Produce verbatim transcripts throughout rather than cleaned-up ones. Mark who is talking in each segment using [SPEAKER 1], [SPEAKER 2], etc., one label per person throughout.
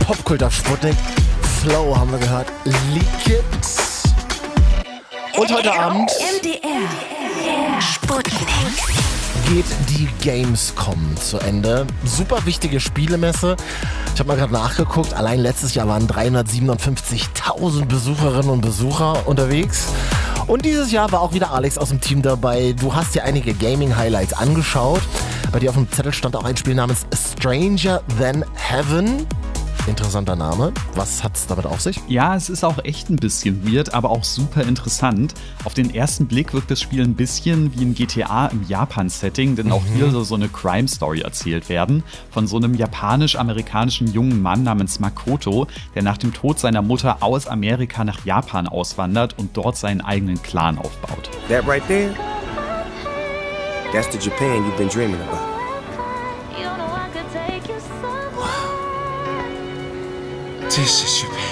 [SPEAKER 1] Popkultur Sputnik. Flow haben wir gehört. Leak It. Und heute Abend
[SPEAKER 2] M D R Sputnik
[SPEAKER 1] geht die Gamescom zu Ende. Super wichtige Spielemesse. Ich habe mal gerade nachgeguckt. Allein letztes Jahr waren dreihundertsiebenundfünfzigtausend Besucherinnen und Besucher unterwegs. Und dieses Jahr war auch wieder Alex aus dem Team dabei. Du hast dir einige Gaming-Highlights angeschaut. Bei dir auf dem Zettel stand auch ein Spiel namens Stranger Than Heaven. Interessanter Name. Was hat's damit auf sich?
[SPEAKER 3] Ja, es ist auch echt ein bisschen weird, aber auch super interessant. Auf den ersten Blick wirkt das Spiel ein bisschen wie ein G T A im Japan-Setting, denn auch mhm. hier soll so eine Crime-Story erzählt werden. Von so einem japanisch-amerikanischen jungen Mann namens Makoto, der nach dem Tod seiner Mutter aus Amerika nach Japan auswandert und dort seinen eigenen Clan aufbaut.
[SPEAKER 4] That right there, that's the Japan you've been dreaming about.
[SPEAKER 5] This is Japan.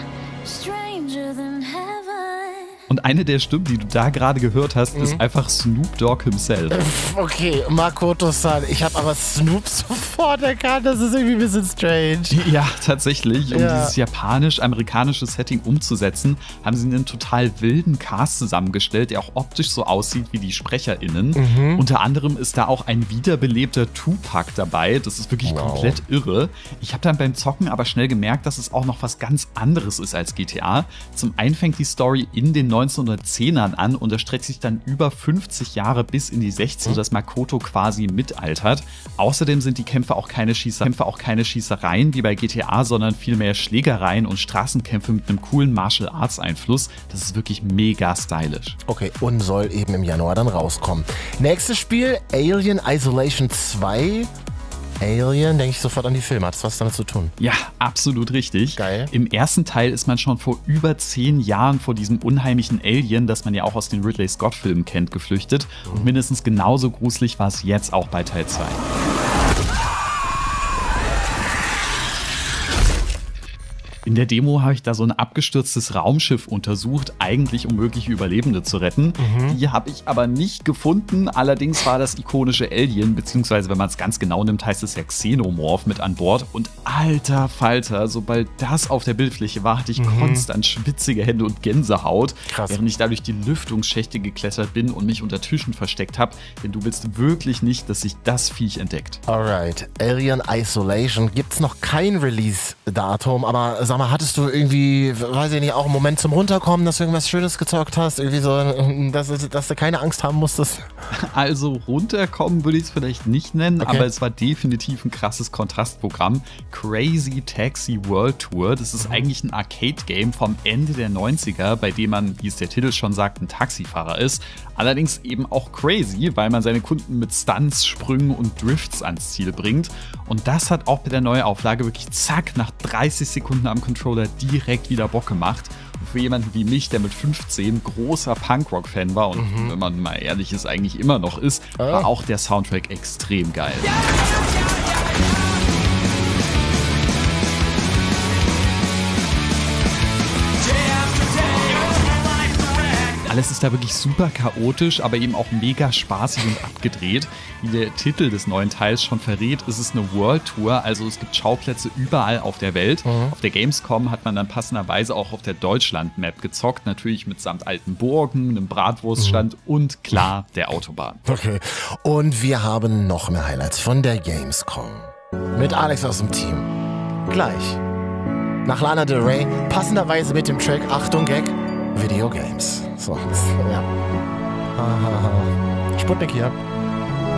[SPEAKER 3] Und eine der Stimmen, die du da gerade gehört hast, mhm. ist einfach Snoop Dogg himself.
[SPEAKER 1] Okay, Makoto-san. Ich habe aber Snoop sofort erkannt. Das ist irgendwie ein bisschen strange.
[SPEAKER 3] Ja, tatsächlich. Um
[SPEAKER 1] ja.
[SPEAKER 3] dieses japanisch-amerikanische Setting umzusetzen, haben sie einen total wilden Cast zusammengestellt, der auch optisch so aussieht wie die SprecherInnen. Mhm. Unter anderem ist da auch ein wiederbelebter Tupac dabei. Das ist wirklich wow. komplett irre. Ich habe dann beim Zocken aber schnell gemerkt, dass es auch noch was ganz anderes ist als G T A. Zum einen fängt die Story in den neunzehnhundertzehnern an und erstreckt sich dann über fünfzig Jahre bis in die sechziger, sodass Makoto quasi mitaltert. Außerdem sind die Kämpfe auch keine Schießer- Kämpfe auch keine Schießereien wie bei G T A, sondern vielmehr Schlägereien und Straßenkämpfe mit einem coolen Martial Arts Einfluss. Das ist wirklich mega stylisch.
[SPEAKER 1] Okay, und soll eben im Januar dann rauskommen. Nächstes Spiel, Alien Isolation zwei. Alien, denke ich sofort an die Filme. Hat das was damit zu tun?
[SPEAKER 3] Ja, absolut richtig.
[SPEAKER 1] Geil.
[SPEAKER 3] Im ersten Teil ist man schon vor über zehn Jahren vor diesem unheimlichen Alien, das man ja auch aus den Ridley Scott-Filmen kennt, geflüchtet. Mhm. Und mindestens genauso gruselig war es jetzt auch bei Teil zwei. In der Demo habe ich da so ein abgestürztes Raumschiff untersucht, eigentlich um mögliche Überlebende zu retten. Mhm. Die habe ich aber nicht gefunden. Allerdings war das ikonische Alien, beziehungsweise wenn man es ganz genau nimmt, heißt es ja Xenomorph mit an Bord. Und alter Falter, sobald das auf der Bildfläche war, hatte ich mhm. konstant schwitzige Hände und Gänsehaut,
[SPEAKER 1] Krass.
[SPEAKER 3] während ich dadurch die Lüftungsschächte geklettert bin und mich unter Tischen versteckt habe. Denn du willst wirklich nicht, dass sich das Viech entdeckt.
[SPEAKER 1] Alright, Alien Isolation. Gibt's noch kein Release-Datum, aber sag mal, hattest du irgendwie, weiß ich nicht, auch einen Moment zum Runterkommen, dass du irgendwas Schönes gezockt hast? Irgendwie so, dass, dass du keine Angst haben musstest?
[SPEAKER 3] Also runterkommen würde ich es vielleicht nicht nennen,
[SPEAKER 1] okay.
[SPEAKER 3] aber es war definitiv ein krasses Kontrastprogramm. Crazy Taxi World Tour, das ist mhm. eigentlich ein Arcade-Game vom Ende der neunziger, bei dem man, wie es der Titel schon sagt, ein Taxifahrer ist. Allerdings eben auch crazy, weil man seine Kunden mit Stunts, Sprüngen und Drifts ans Ziel bringt. Und das hat auch bei der Neuauflage wirklich zack, nach dreißig Sekunden am Controller direkt wieder Bock gemacht. Und für jemanden wie mich, der mit fünfzehn großer Punkrock-Fan war und mhm. wenn man mal ehrlich ist, eigentlich immer noch ist, ah. war auch der Soundtrack extrem geil. Ja, ja, ja, ja. Alles ist da wirklich super chaotisch, aber eben auch mega spaßig und abgedreht. Wie der Titel des neuen Teils schon verrät, ist es eine World Tour, also es gibt Schauplätze überall auf der Welt. Mhm. Auf der Gamescom hat man dann passenderweise auch auf der Deutschland-Map gezockt, natürlich mitsamt alten Burgen, einem Bratwurststand mhm. und klar der Autobahn.
[SPEAKER 1] Okay, und wir haben noch mehr Highlights von der Gamescom. Mit Alex aus dem Team. Gleich. Nach Lana Del Rey, passenderweise mit dem Track, Achtung Gag, Videogames. So, ja. Sputnik hier.